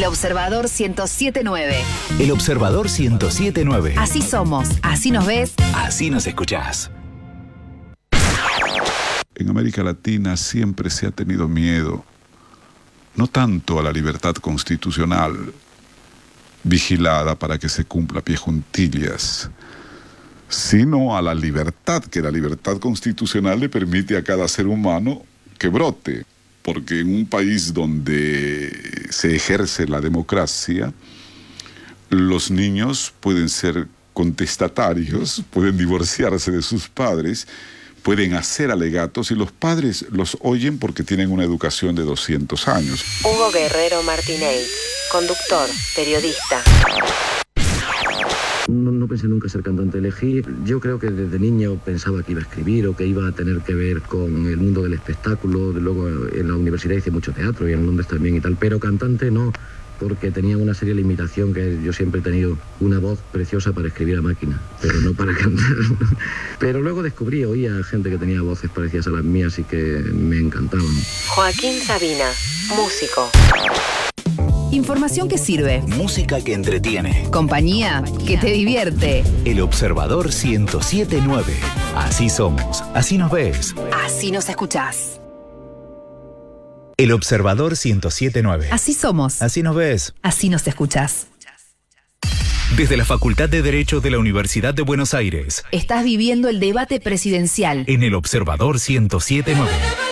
Observador 107.9. El Observador 107.9. Así somos, así nos ves, así nos escuchás. En América Latina siempre se ha tenido miedo, no tanto a la libertad constitucional, vigilada para que se cumpla a pie juntillas, sino a la libertad que la libertad constitucional le permite a cada ser humano que brote. Porque en un país donde se ejerce la democracia, los niños pueden ser contestatarios, pueden divorciarse de sus padres, pueden hacer alegatos y los padres los oyen porque tienen una educación de 200 años. Hugo Guerrero Martínez, conductor, periodista. No pensé nunca ser cantante. Elegí, yo creo que desde niño pensaba que iba a escribir o que iba a tener que ver con el mundo del espectáculo. Luego en la universidad hice mucho teatro y en Londres también y tal, pero cantante no, porque tenía una seria limitación, que yo siempre he tenido una voz preciosa para escribir a máquina, pero no para cantar. Pero luego oía gente que tenía voces parecidas a las mías y que me encantaban. Joaquín Sabina, músico. información que sirve, música que entretiene, compañía que te divierte. El Observador 107.9. Así somos, así nos ves, así nos escuchás. El Observador 107.9. Así somos, así nos ves, así nos escuchás. Desde la Facultad de Derecho de la Universidad de Buenos Aires, estás viviendo el debate presidencial en El Observador 107.9.